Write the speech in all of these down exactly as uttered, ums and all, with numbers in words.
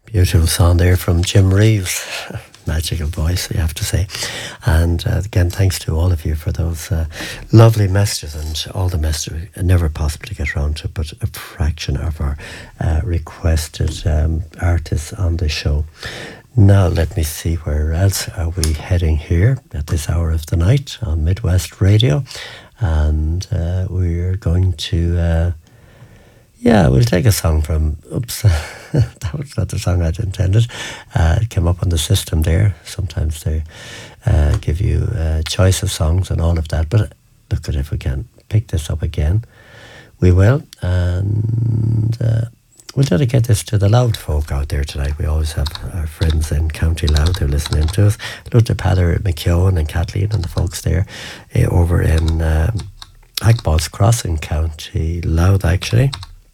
Beautiful song there from Jim Reeves. Magical voice, you have to say. And uh, again, thanks to all of you for those uh, lovely messages and all the messages. Never possible to get around to, but a fraction of our uh, requested um, artists on the show. Now, let me see, where else are we heading here at this hour of the night on Midwest Radio? And uh, we're going to... Uh, Yeah, we'll take a song from, oops, that was not the song I'd intended. Uh, it came up on the system there. Sometimes they uh, give you a choice of songs and all of that. But look at if we can pick this up again. We will. And uh, we'll dedicate this to the Louth folk out there tonight. We always have our friends in County Louth who are listening to us. Hello to Pather McKeown and Kathleen and the folks there uh, over in um, Hackballs Crossing, County Louth, actually.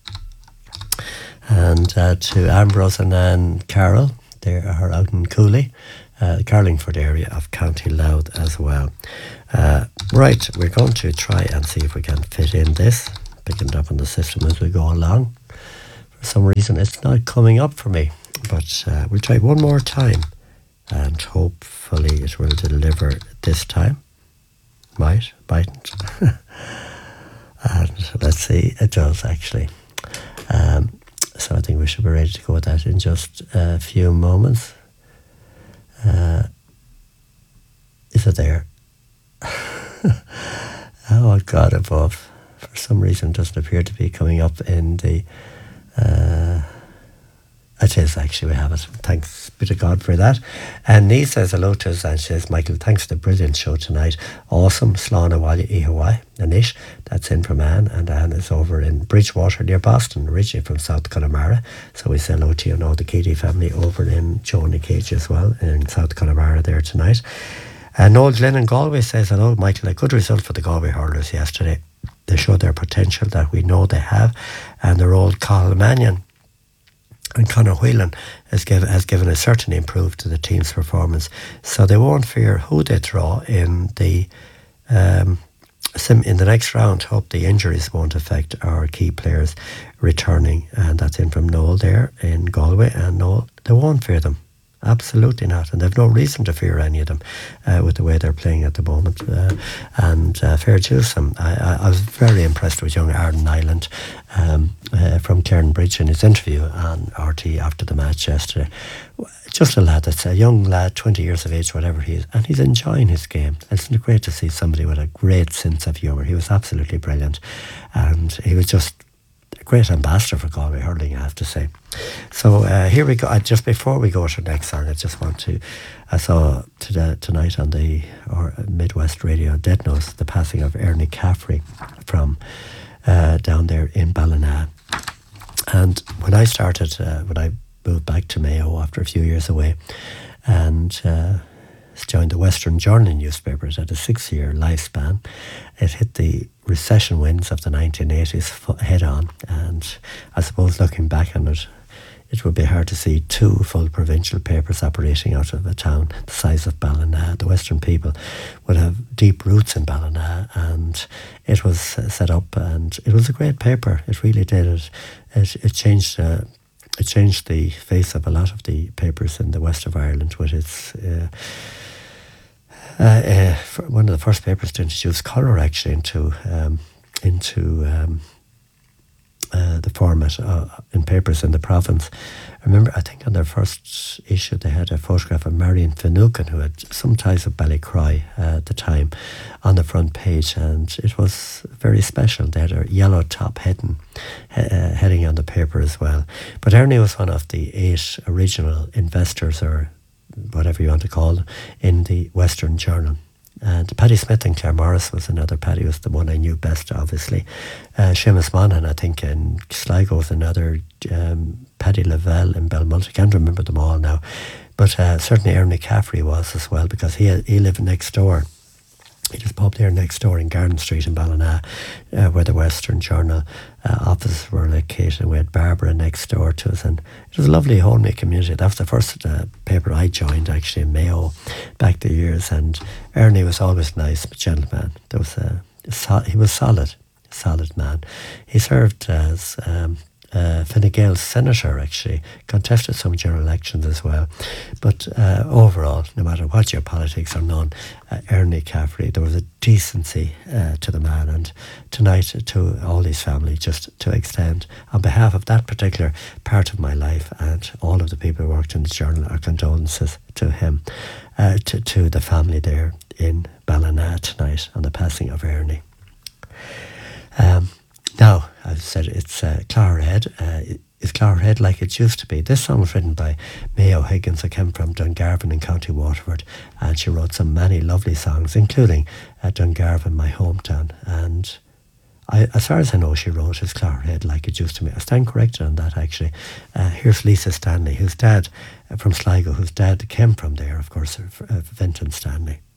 And uh, to Ambrose and Anne Carroll, they are out in Cooley, uh, Carlingford area of County Louth as well. Uh, right, we're going to try and see if we can fit in this, picking it up on the system as we go along. For some reason, it's not coming up for me, but uh, we'll try one more time, and hopefully it will deliver this time. Might, mightn't. And let's see, it does actually. Um, So I think we should be ready to go with that in just a few moments. Uh, is it there? Oh, God above. For some reason it doesn't appear to be coming up in the... Uh, it is actually, we have it. Thanks be to God for that. And Nee says hello to us and she says, Michael, thanks for the brilliant show tonight. Awesome. Slán Awali Ihawai, Anish. That's in from Anne, and Anne is over in Bridgewater near Boston, originally from South Connemara. So we say hello to you and all the Keady family over in Jonah Cage as well, in South Connemara there tonight. And Noel Glenn in Galway says hello, Michael. A good result for the Galway hurlers yesterday. They showed their potential that we know they have, and their old Cathal Mannion and Conor Whelan has, give, has given a certain improve to the team's performance. So they won't fear who they draw in the um, sim in the next round. Hope the injuries won't affect our key players returning. And that's in from Noel there in Galway. And Noel, they won't fear them. Absolutely not. And they've no reason to fear any of them uh, with the way they're playing at the moment. Uh, and uh, fair juice them. I, I, I was very impressed with young Arden Nyland um, uh, from Cairnbridge in his interview on R T after the match yesterday. Just a lad that's a young lad, twenty years of age, whatever he is, and he's enjoying his game. It's great to see somebody with a great sense of humour. He was absolutely brilliant. And he was just a great ambassador for Galway hurling, I have to say. So uh, here we go. Uh, just before we go to the next song, I just want to, I saw today, tonight on the or Midwest Radio Dead Notes the passing of Ernie Caffrey from uh, down there in Ballina. And when I started, uh, when I moved back to Mayo after a few years away, and uh, joined the Western Journal newspaper, it had a six-year lifespan. It hit the recession winds of the nineteen eighties head on, and I suppose looking back on it, it would be hard to see two full provincial papers operating out of a town the size of Ballina. The Western people would have deep roots in Ballina, and it was set up, and it was a great paper. It really did. It it, it changed. Uh, it changed the face of a lot of the papers in the west of Ireland with its. Uh, Uh, uh, one of the first papers to introduce colour actually into um, into um, uh, the format uh, in papers in the province. I remember, I think on their first issue they had a photograph of Marion Finucane, who had some ties of Ballycroy uh, at the time, on the front page, and it was very special. They had a yellow top heading, uh, heading on the paper as well. But Ernie was one of the eight original investors, or whatever you want to call them, in the Western Journal. And Paddy Smith and Claire Morris was another. Paddy was the one I knew best, obviously. Uh, Seamus Monaghan, I think, in Sligo was another. Um, Paddy Lavelle in Belmont. I can't remember them all now. But uh, certainly Ernie Caffrey was as well, because he he lived next door. He just popped there next door in Garden Street in Ballina, uh, where the Western Journal uh, offices were located. And we had Barbara next door to us, and it was a lovely homely community. That was the first uh, paper I joined, actually, in Mayo, back the years. And Ernie was always nice, a gentleman. There was a, he was solid, solid man. He served as um, uh, Fine Gael senator, actually, contested some general elections as well. But uh, overall, no matter what your politics or none, uh, Ernie Caffrey, there was a decency uh, to the man. And tonight, to all his family, just to extend, on behalf of that particular part of my life and all of the people who worked in the journal, our condolences to him, uh, to, to the family there in Ballina tonight on the passing of Ernie. Um, now, I've said it's uh, Clogherhead. Uh, is Clogherhead like it used to be? This song was written by Mayo Higgins, who came from Dungarvan in County Waterford, and she wrote some many lovely songs, including uh, Dungarvan, my hometown. And I, as far as I know, she wrote Is Clogherhead Like It Used to Be. I stand corrected on that, actually. Uh, here's Lisa Stanley, whose dad, uh, from Sligo, whose dad came from there, of course, uh, Vinton Stanley.